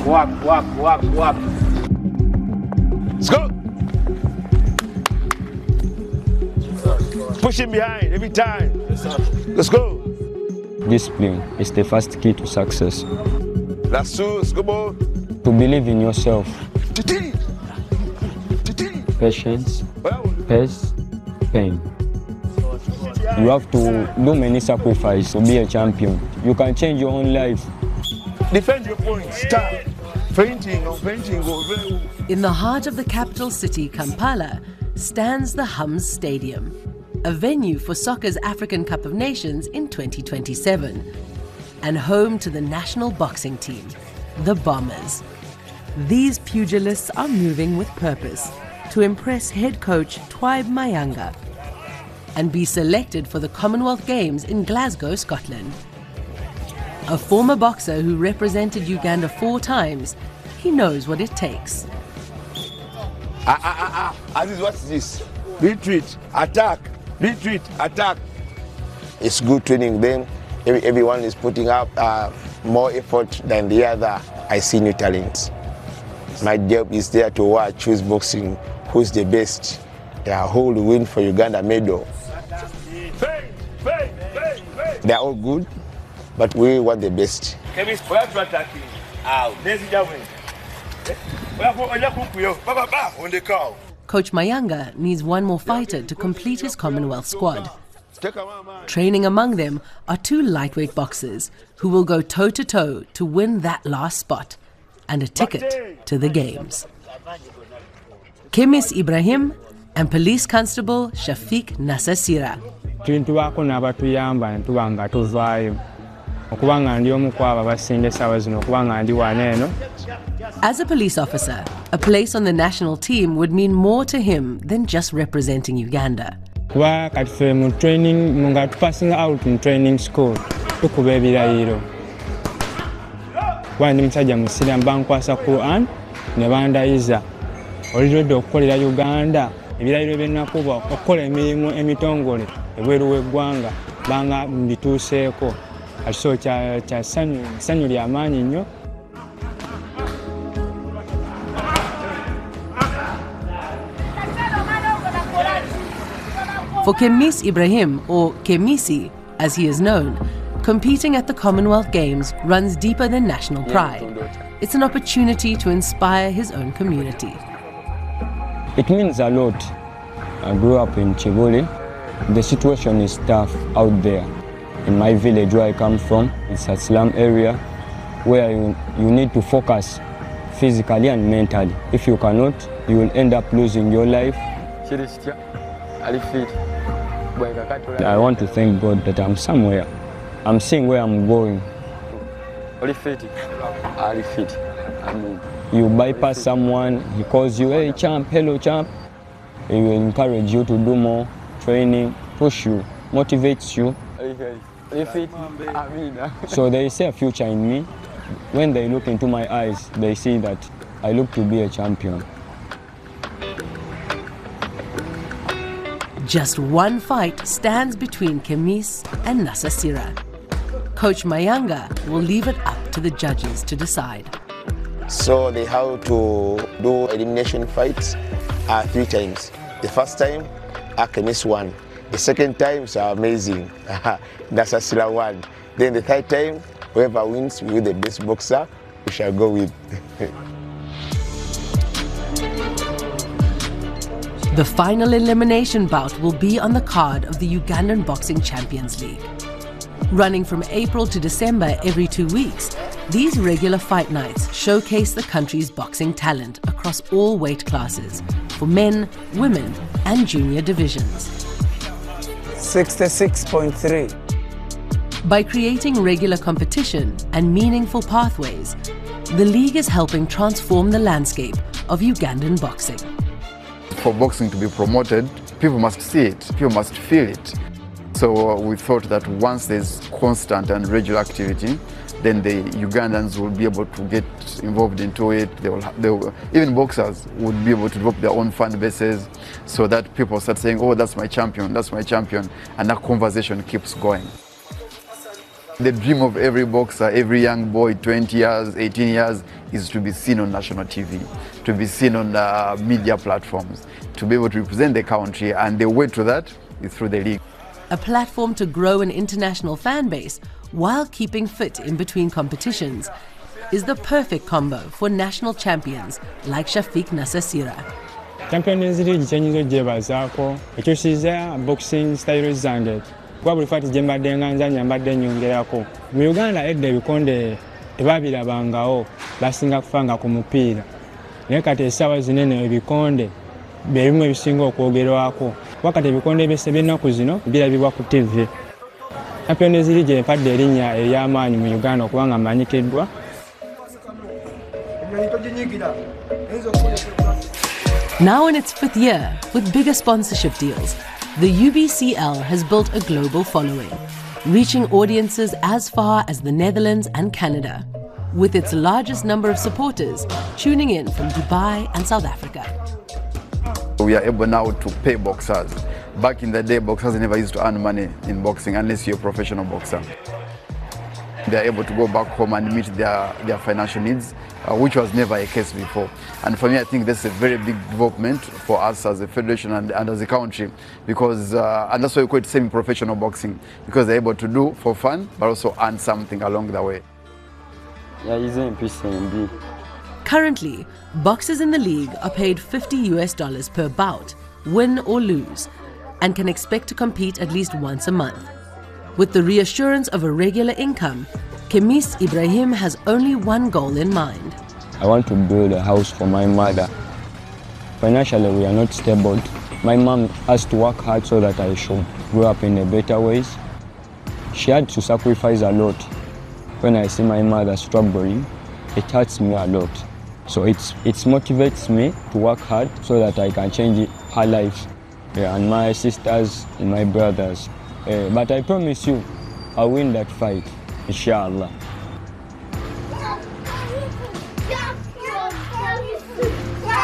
Walk. Let's go. Push him behind every time. Let's go. Discipline is the first key to success. That's two. Let's go, boy. To believe in yourself. Patience, pace, pain. You have to do many sacrifices to be a champion. You can change your own life. Defend your points. Stop. Painting. In the heart of the capital city, Kampala, stands the Hums Stadium, a venue for soccer's African Cup of Nations in 2027, and home to the national boxing team, the Bombers. These pugilists are moving with purpose to impress head coach Twaib Mayanga and be selected for the Commonwealth Games in Glasgow, Scotland. A former boxer who represented Uganda 4 times, he knows what it takes. Aziz, what's this? Retreat, attack, retreat, attack. It's good training then. Everyone is putting up more effort than the other. I see new talents. My job is there to watch who's boxing, who's the best. Who will win for Uganda medal. They're all good, but we want the best. Coach Mayanga needs one more fighter to complete his Commonwealth squad. Training among them are 2 lightweight boxers who will go toe-to-toe to win that last spot and a ticket to the Games. Kemis Ibrahim and Police Constable Shafiq Nasasira. As a police officer, a place on the national team would mean more to him than just representing Uganda. Passing out in training school. When musajja musira mbankwasa Quran ne bandayiza olidde okukolera Uganda ebirayiro byennakuba okukola emirimu emitongole ebweru w'eggwanga banga mbituuseeko akiso kya ssanyu lya maanyi nnyo. For Kemis Ibrahim, or Kemisi as he is known, competing at the Commonwealth Games runs deeper than national pride. It's an opportunity to inspire his own community. It means a lot. I grew up in Chibuli. The situation is tough out there. In my village where I come from, it's a slum area where you need to focus physically and mentally. If you cannot, you will end up losing your life. I want to thank God that I'm somewhere. I'm seeing where I'm going. You bypass someone, he calls you, hey champ, hello champ. He will encourage you to do more training, push you, motivates you. So they see a future in me. When they look into my eyes, they see that I look to be a champion. Just one fight stands between Kemis and Nasasira. Coach Mayanga will leave it up to the judges to decide. So they have to do elimination fights 3 times. The first time, Kemis won. The second time is amazing. Nasasira won. Then the third time, whoever wins with the best boxer, we shall go with. The final elimination bout will be on the card of the Ugandan Boxing Champions League. Running from April to December every 2 weeks, these regular fight nights showcase the country's boxing talent across all weight classes, for men, women, and junior divisions. 66.3. By creating regular competition and meaningful pathways, the league is helping transform the landscape of Ugandan boxing. For boxing to be promoted, people must see it, people must feel it. So we thought that once there's constant and regular activity, then the Ugandans will be able to get involved into it. Even boxers would be able to develop their own fan bases so that people start saying, oh, that's my champion, and that conversation keeps going. The dream of every boxer, every young boy, 20 years, 18 years, is to be seen on national TV, to be seen on media platforms, to be able to represent the country, and the way to that is through the league. A platform to grow an international fan base while keeping fit in between competitions is the perfect combo for national champions like Shafiq Nassasira. Champions League chenyizo jebazaako ekyusiza boxing style zange kuba buli fati jembadde nganzanya mbadde nyongerako. Mu Uganda edda ebikonde tebabirabangawo basinga kufanga ku mupiira naye kati essaawa zinene ebikonde bebimu ebisinga okwogerwako wakati ebikonde by'ennaku zino birabibwa ku TV. Champions League empadde erinnya ery'amaanyi mu Uganda okubanga mmanyikiddwa. Now in its 5th year, with bigger sponsorship deals, the UBCL has built a global following, reaching audiences as far as the Netherlands and Canada, with its largest number of supporters tuning in from Dubai and South Africa. We are able now to pay boxers. Back in the day, boxers never used to earn money in boxing unless you're a professional boxer. They are able to go back home and meet their financial needs, which was never a case before. And for me, I think that's a very big development for us as a federation and as a country, because and that's why we call it semi-professional boxing, because they're able to do for fun, but also earn something along the way. Currently, boxers in the league are paid $50 per bout, win or lose, and can expect to compete at least once a month. With the reassurance of a regular income, Kemis Ibrahim has only one goal in mind. I want to build a house for my mother. Financially, we are not stable. My mom has to work hard so that I should grow up in a better ways. She had to sacrifice a lot. When I see my mother struggling, it hurts me a lot. So it motivates me to work hard so that I can change her life, and my sisters and my brothers. But I promise you, I'll win that fight, inshallah.